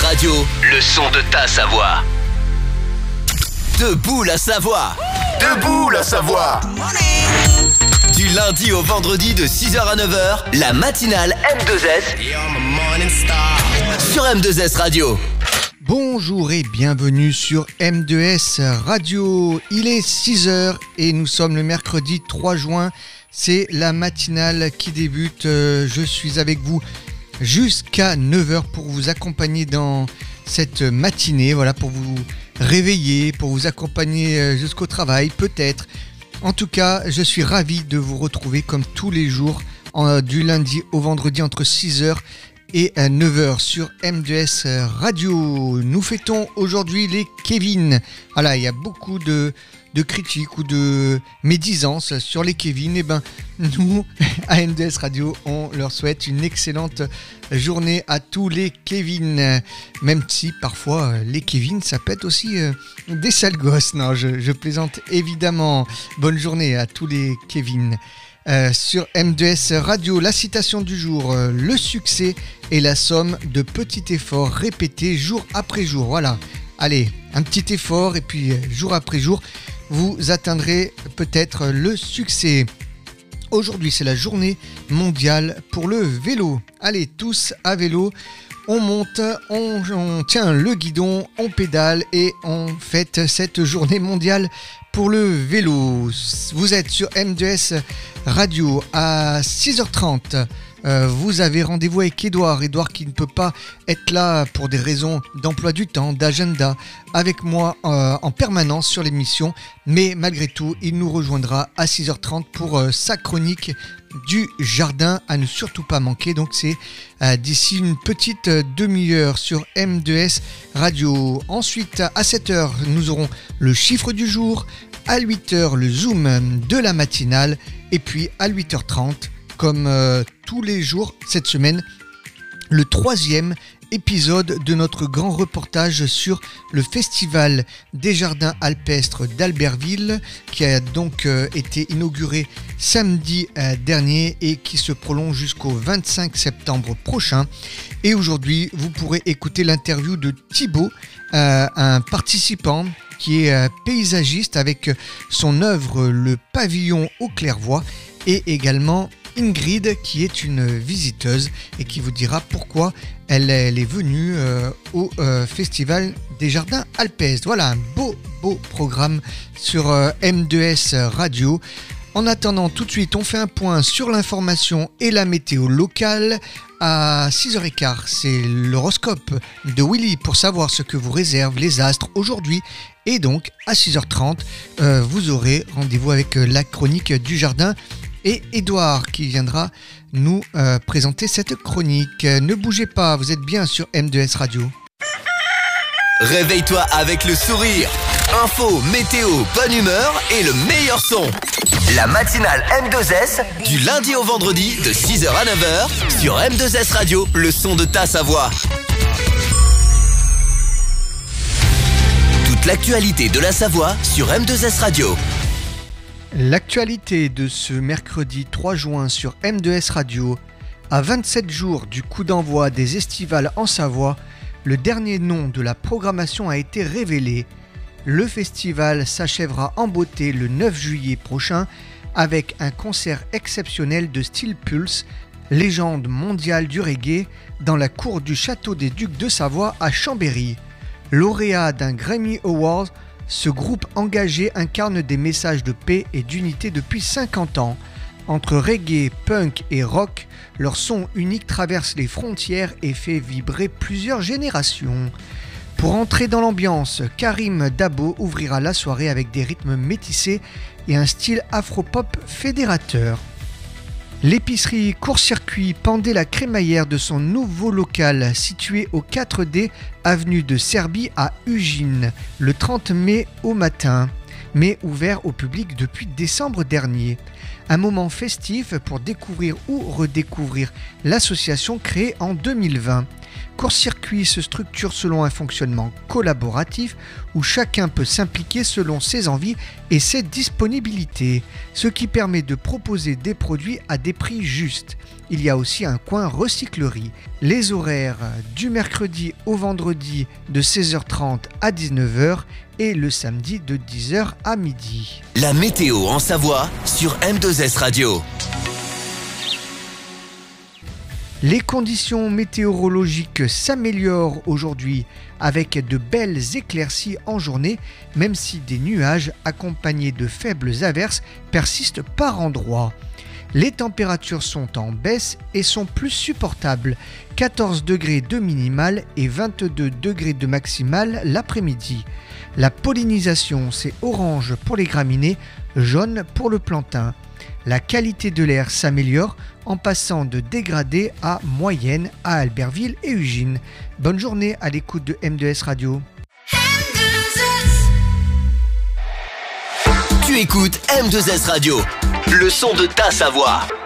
Radio, le son de ta Savoie. Debout la Savoie. Debout la Savoie. Du lundi au vendredi de 6h à 9h, la matinale M2S sur M2S Radio. Bonjour et bienvenue sur M2S Radio. Il est 6h et nous sommes le mercredi 3 juin. C'est la matinale qui débute. Je suis avec vous jusqu'à 9h pour vous accompagner dans cette matinée. Voilà, pour vous réveiller, pour vous accompagner jusqu'au travail peut-être. En tout cas, je suis ravi de vous retrouver comme tous les jours du lundi au vendredi entre 6h et 9h sur M2S Radio. Nous fêtons aujourd'hui les Kevin. Voilà, il y a beaucoup de critiques ou de médisances sur les Kevin. Et ben, nous, à M2S Radio, on leur souhaite une excellente journée à tous les Kevin. Même si parfois, les Kevin, ça peut être aussi des sales gosses. Non, je plaisante évidemment. Bonne journée à tous les Kevin. Sur M2S Radio, la citation du jour, le succès est la somme de petits efforts répétés jour après jour. Voilà, allez, un petit effort et puis jour après jour, vous atteindrez peut-être le succès. Aujourd'hui, c'est la journée mondiale pour le vélo. Allez, tous à vélo, on monte, on tient le guidon, on pédale et on fête cette journée mondiale pour le vélo. Vous êtes sur M2S Radio à 6h30. Vous avez rendez-vous avec Edouard qui ne peut pas être là pour des raisons d'emploi du temps, d'agenda, avec moi en permanence sur l'émission. Mais malgré tout, il nous rejoindra à 6h30 pour sa chronique du jardin à ne surtout pas manquer. Donc c'est d'ici une petite demi-heure sur M2S Radio. Ensuite, à 7h, nous aurons le chiffre du jour. À 8h, le zoom de la matinale. Et puis à 8h30, comme tous les jours cette semaine, le 3e épisode de notre grand reportage sur le Festival des Jardins Alpestres d'Albertville qui a donc été inauguré samedi dernier et qui se prolonge jusqu'au 25 septembre prochain. Et aujourd'hui, vous pourrez écouter l'interview de Thibaut, un participant qui est paysagiste avec son œuvre Le Pavillon aux Clairvoies, et également Ingrid qui est une visiteuse et qui vous dira pourquoi elle est venue au Festival des Jardins Alpestres. Voilà, un beau programme sur M2S Radio. En attendant, tout de suite, on fait un point sur l'information et la météo locale. À 6h15, c'est l'horoscope de Willy pour savoir ce que vous réservent les astres aujourd'hui. Et donc, à 6h30, vous aurez rendez-vous avec la chronique du jardin et Edouard qui viendra nous présenter cette chronique. Ne bougez pas, vous êtes bien sur M2S Radio. Réveille-toi avec le sourire. Info, météo, bonne humeur et le meilleur son. La matinale M2S du lundi au vendredi de 6h à 9h sur M2S Radio, le son de ta Savoie. Toute l'actualité de la Savoie sur M2S Radio. L'actualité de ce mercredi 3 juin sur M2S Radio. À 27 jours du coup d'envoi des estivales en Savoie, le dernier nom de la programmation a été révélé. Le festival s'achèvera en beauté le 9 juillet prochain avec un concert exceptionnel de Steel Pulse, légende mondiale du reggae, dans la cour du Château des Ducs de Savoie à Chambéry. Lauréat d'un Grammy Award, ce groupe engagé incarne des messages de paix et d'unité depuis 50 ans. Entre reggae, punk et rock, leur son unique traverse les frontières et fait vibrer plusieurs générations. Pour entrer dans l'ambiance, Karim Dabo ouvrira la soirée avec des rythmes métissés et un style afro-pop fédérateur. L'épicerie Court-Circuit pendait la crémaillère de son nouveau local situé au 4D avenue de Serbie à Ugine le 30 mai au matin, mais ouvert au public depuis décembre dernier. Un moment festif pour découvrir ou redécouvrir l'association créée en 2020. Court-circuit se structure selon un fonctionnement collaboratif où chacun peut s'impliquer selon ses envies et ses disponibilités, ce qui permet de proposer des produits à des prix justes. Il y a aussi un coin recyclerie. Les horaires du mercredi au vendredi de 16h30 à 19h et le samedi de 10h à midi. La météo en Savoie sur M2S Radio. Les conditions météorologiques s'améliorent aujourd'hui avec de belles éclaircies en journée, même si des nuages accompagnés de faibles averses persistent par endroits. Les températures sont en baisse et sont plus supportables, 14 degrés de minimale et 22 degrés de maximale l'après-midi. La pollinisation, c'est orange pour les graminées, jaune pour le plantain. La qualité de l'air s'améliore en passant de dégradée à moyenne à Albertville et Ugine. Bonne journée à l'écoute de M2S Radio. Tu écoutes M2S Radio, le son de ta Savoie.